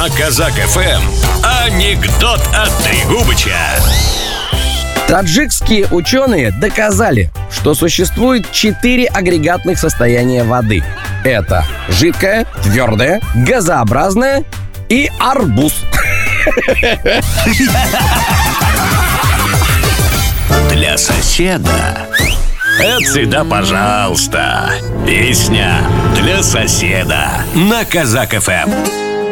На Казак ФМ анекдот от Трегубыча. Таджикские ученые доказали, что существует 4 агрегатных состояния воды. Это жидкое, твердое, газообразное и арбуз. Для соседа. Это всегда пожалуйста. Песня для соседа на Казак ФМ.